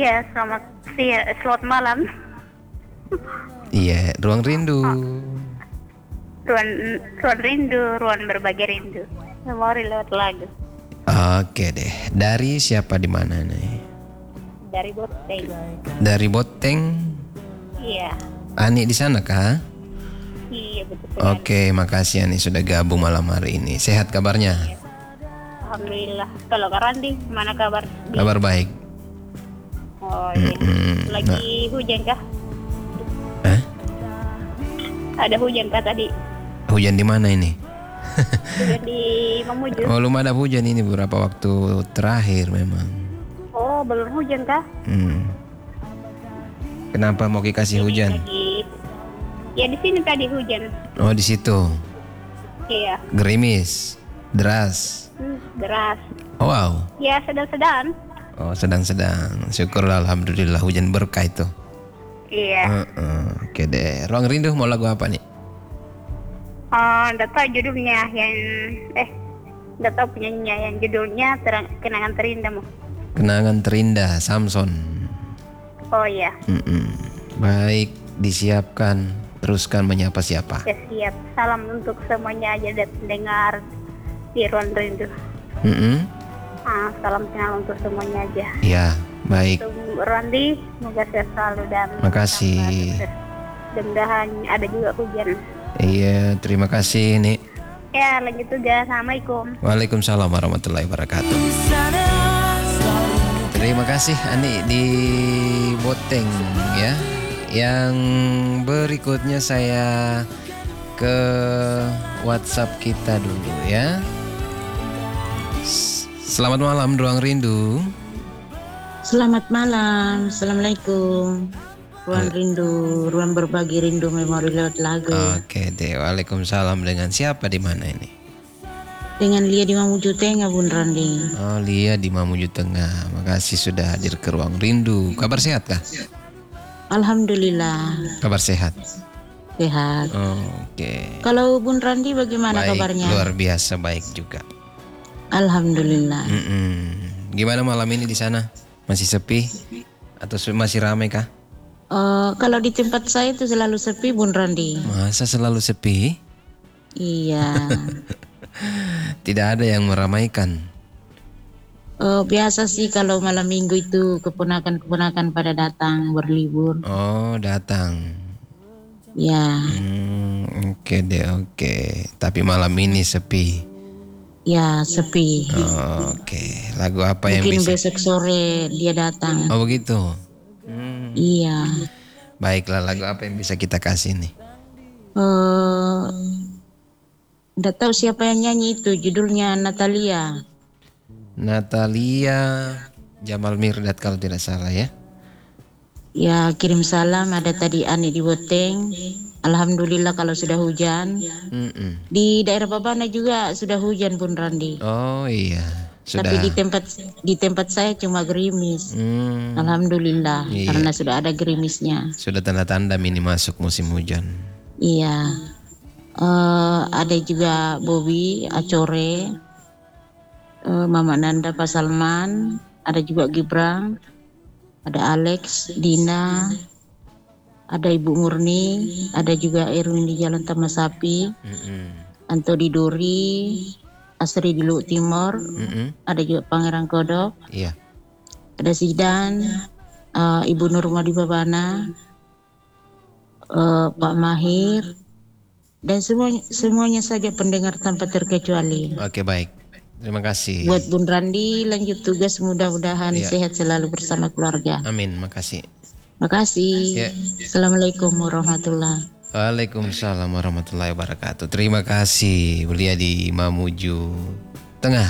Iya, selamat malam. Iya, Ruang Rindu. Ruang rindu, ruang berbagi rindu. Memori lewat lagu. Oke deh. Dari siapa di mana nih? Dari Boteng. Dari Boteng. Iya. Ani di sana kah? Iya, betul. Oke, makasih Ani sudah gabung malam hari ini. Sehat kabarnya? Alhamdulillah. Kalau Kak Randi, gimana kabar? Kabar baik. Oh iya. Lagi hujan kah? Ada hujan kah tadi? Hujan di mana ini? Hujan di Mamuju. Oh, belum ada hujan ini beberapa waktu terakhir memang. Oh, belum hujan kah? Kenapa mau dikasih hujan? Ya di sini tadi hujan. Oh, di situ. Iya. Gerimis, deras. Deras. Oh, wow. Ya sedang-sedang. Oh, sedang-sedang. Syukurlah, alhamdulillah hujan berkah itu. Iya. Oke deh. Ruang Rindu mau lagu apa nih? Nggak tahu judulnya nggak tahu penyanyinya yang judulnya Kenangan Terindah. Kenangan Terindah, Samson. Oh iya. Baik, disiapkan. Teruskan menyapa siapa? Ya, siap. Salam untuk semuanya aja dan pendengar di Ruang Rindu. Salam kenal untuk semuanya aja. Ya, baik. Untuk Randi, semoga sehat selalu dan makasih. Mudah-mudahan ada juga hujan. Iya, terima kasih nih. Ya, lanjut tugas. Assalamualaikum. Waalaikumsalam warahmatullahi wabarakatuh. Terima kasih Ani di Boteng ya. Yang berikutnya saya ke WhatsApp kita dulu ya. Selamat malam Ruang Rindu. Selamat malam. Assalamualaikum. Ruang Rindu, ruang berbagi rindu memori lewat lagu. Oke deh. Waalaikumsalam. Dengan siapa di mana ini? Dengan Lia di Mamuju Tengah, Bun Randi. Oh, Lia di Mamuju Tengah. Makasih sudah hadir ke Ruang Rindu. Kabar sehat kah? Alhamdulillah. Kabar sehat. Sehat. Oke. Kalau Bun Randi bagaimana baik, kabarnya? Luar biasa baik juga. Alhamdulillah. Gimana malam ini di sana? Masih sepi atau masih ramai kah? Kalau di tempat saya itu selalu sepi, Bun Randi. Masa selalu sepi? Iya. Tidak ada yang meramaikan. Biasa sih kalau malam minggu itu keponakan-keponakan pada datang berlibur. Oh, datang. Ya. Oke deh, oke. Tapi malam ini sepi. Ya, sepi. Oke. Lagu apa yang Mungkin bisa? besok sore dia datang. Oh, begitu. Iya. Baiklah, lagu apa yang bisa kita kasih nih? Nggak tahu siapa yang nyanyi itu, judulnya Natalia. Natalia Jamal Mirdad kalau tidak salah ya. Ya, kirim salam. Ada tadi Ani di Boteng. Alhamdulillah kalau sudah hujan. Di daerah Babana juga sudah hujan, Bun Randi. Oh iya, sudah. Tapi di tempat saya cuma gerimis. Alhamdulillah, iya. karena sudah ada gerimisnya. Sudah tanda-tanda mini masuk musim hujan. Iya. Ada juga Bobby, Acore, Mama Nanda, Pak Salman, ada juga Gibrang, ada Alex, Dina, ada Ibu Murni, ada juga Erwin di Jalan Taman Sapi, Anto di Duri, Asri di Luhut Timur, ada juga Pangeran Kodok, iya. ada Sidan, Ibu Nurma di Babana, Pak Mahir, dan semuanya saja pendengar tanpa terkecuali. Oke, baik. Terima kasih. Buat Bun Randi lanjut tugas, mudah-mudahan sehat selalu bersama keluarga. Amin, makasih. Makasih. Assalamualaikum warahmatullahi. Waalaikumsalam warahmatullahi wabarakatuh. Terima kasih Belia di Mamuju Tengah